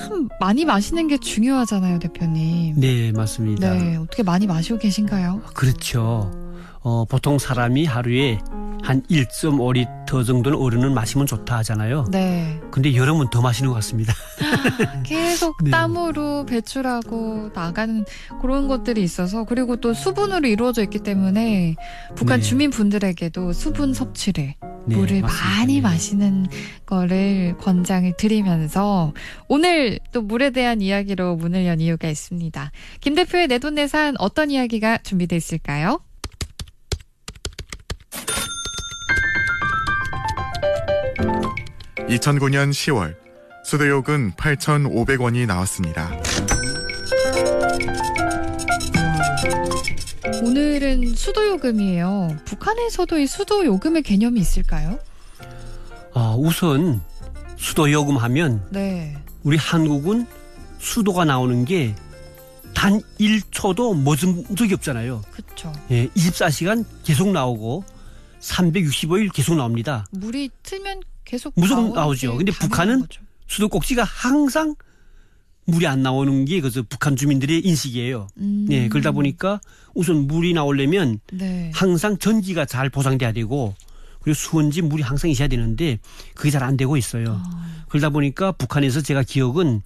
참 많이 마시는 게 중요하잖아요, 대표님. 네, 맞습니다. 네, 어떻게 많이 마시고 계신가요? 그렇죠. 보통 사람이 하루에 한 1.5리터 정도는 어른은 마시면 좋다 하잖아요. 네. 근데 여름은 더 마시는 것 같습니다. 계속 네. 땀으로 배출하고 나가는 그런 것들이 있어서, 그리고 또 수분으로 이루어져 있기 때문에 북한 네. 주민분들에게도 수분 섭취를 네, 물을 맞습니다. 많이 네. 마시는 거를 권장을 드리면서 오늘 또 물에 대한 이야기로 문을 연 이유가 있습니다. 김 대표의 내돈내산 어떤 이야기가 준비되어 있을까요? (2009년 10월) 수도요금 8,500원이 나왔습니다. 오늘은 수도요금이에요. 북한에서도 이 수도요금의 개념이 있을까요? 우선 수도요금 하면 네. 우리 한국은 수도가 나오는 게 단 1초도 멎은 적이 없잖아요. 그렇죠. 예, 24시간 계속 나오고 365일 계속 나옵니다. 물이 트면 계속 무조건 나오죠. 근데 북한은 수도 꼭지가 항상 물이 안 나오는 게 그래서 북한 주민들의 인식이에요. 네, 그러다 보니까 우선 물이 나오려면 네. 항상 전기가 잘 보장돼야 되고 그리고 수원지 물이 항상 있어야 되는데 그게 잘 안 되고 있어요. 그러다 보니까 북한에서 제가 기억은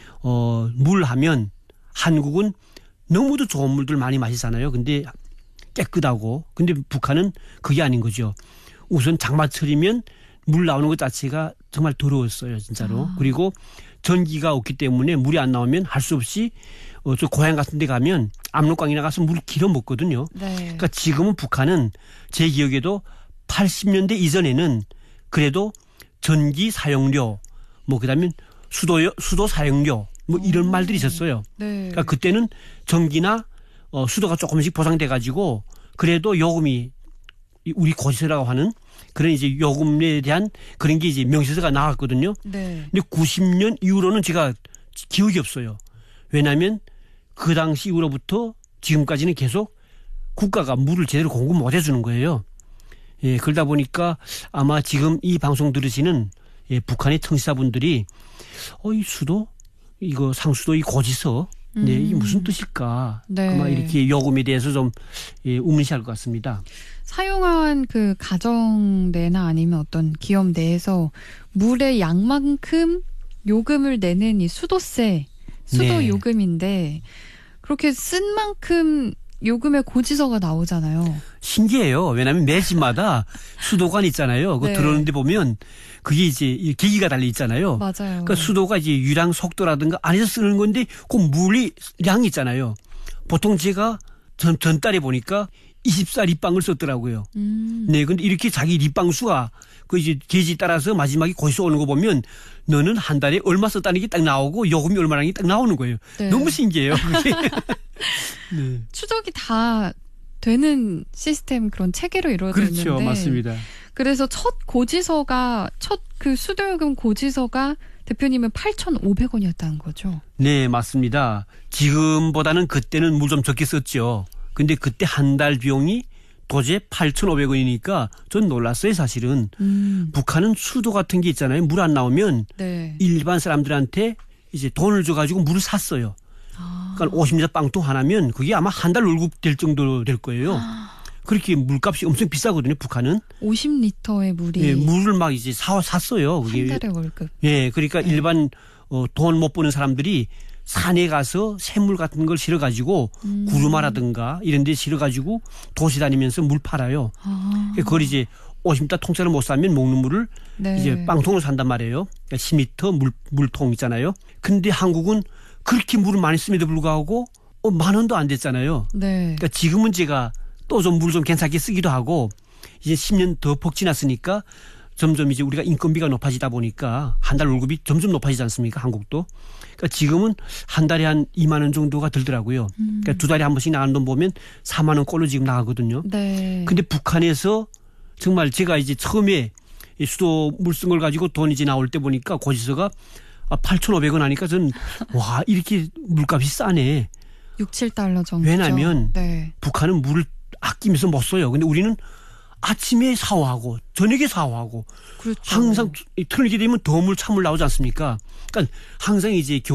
물 하면 한국은 너무도 좋은 물들 많이 마시잖아요. 근데 깨끗하고. 근데 북한은 그게 아닌 거죠. 우선 장마철이면 물 나오는 것 자체가 정말 더러웠어요. 진짜로. 그리고 전기가 없기 때문에 물이 안 나오면 할 수 없이 저 고향 같은 데 가면 압록강이나 가서 물을 길어 먹거든요. 네. 그러니까 지금은 북한은 제 기억에도 80년대 이전에는 그래도 전기 사용료 그다음에 수도 사용료 이런 말들이 있었어요. 네. 그러니까 그때는 전기나 수도가 조금씩 보상돼 가지고 그래도 요금이 우리 고지서라고 하는 그런 이제 요금에 대한 그런 게 이제 명시서가 나왔거든요. 네. 근데 90년 이후로는 제가 기억이 없어요. 왜냐하면 그 당시 이후로부터 지금까지는 계속 국가가 물을 제대로 공급 못 해주는 거예요. 예, 그러다 보니까 아마 지금 이 방송 들으시는 북한의 청취자분들이 이 수도 이거 상수도 이 고지서 네, 이게 무슨 뜻일까? 네. 아마 이렇게 요금에 대해서 좀 의문시할 것 같습니다. 사용한 그 가정 내나 아니면 어떤 기업 내에서 물의 양만큼 요금을 내는 이 수도세, 수도 네. 요금인데 그렇게 쓴 만큼 요금의 고지서가 나오잖아요. 신기해요. 왜냐하면 매 집마다 수도관 있잖아요. 그거 네. 들어오는데 보면 그게 이제 계기가 달려 있잖아요. 맞아요. 그러니까 수도가 이제 유량 속도라든가 안에서 쓰는 건데 그 물이 양이 있잖아요. 보통 제가 전달에 보니까 24리방을 썼더라고요. 네, 근데 이렇게 자기 리방 수가 그 이제 계지 따라서 마지막에 고지서 오는 거 보면 너는 한 달에 얼마 썼다는 게 딱 나오고 요금이 얼마라는 게 딱 나오는 거예요. 네. 너무 신기해요. 그게. 네. 추적이 다 되는 시스템 그런 체계로 이루어져 그렇죠, 있는데 맞습니다. 그래서 첫 그 수도요금 고지서가 대표님은 8,500원이었다는 거죠. 네, 맞습니다. 지금보다는 그때는 물 좀 적게 썼죠. 근데 그때 한 달 비용이 도저히 8,500원이니까 전 놀랐어요, 사실은. 북한은 수도 같은 게 있잖아요. 물 안 나오면 네. 일반 사람들한테 이제 돈을 줘가지고 물을 샀어요. 그러니까 50리터 빵통 하나면 그게 아마 한 달 월급 될 정도로 될 거예요. 그렇게 물값이 엄청 비싸거든요, 북한은. 50리터의 물이 예, 물을 막 이제 샀어요. 한 그게. 달의 월급. 예, 그러니까 네. 일반 돈 못 버는 사람들이 산에 가서 샘물 같은 걸 실어가지고 구루마라든가 이런 데 실어가지고 도시 다니면서 물 팔아요. 그걸 이제 50리터 통째로 못 사면 먹는 물을 네. 이제 빵통으로 산단 말이에요. 그러니까 10리터 물통 있잖아요. 근데 한국은 그렇게 물을 많이 씀에도 불구하고 10,000원도 안 됐잖아요. 네. 그러니까 지금은 제가 또 좀 물 좀 괜찮게 쓰기도 하고 이제 10년 더 퍽 지났으니까 점점 이제 우리가 인건비가 높아지다 보니까 한 달 월급이 점점 높아지지 않습니까? 한국도. 그러니까 지금은 한 달에 한 2만 원 정도가 들더라고요. 그러니까 두 달에 한 번씩 나가는 돈 보면 4만 원 꼴로 지금 나가거든요. 네. 근데 북한에서 정말 제가 이제 처음에 수도 물 쓴 걸 가지고 돈 이제 나올 때 보니까 고지서가 8,500원 하니까 저는 와, 이렇게 물값이 싸네. 6, 7달러 정도. 왜냐하면 네. 북한은 물을 아끼면서 못 써요. 근데 우리는 아침에 샤워하고 저녁에 샤워하고 그렇죠. 항상 틀게 되면 더물 찬물 나오지 않습니까? 그러니까 항상 이제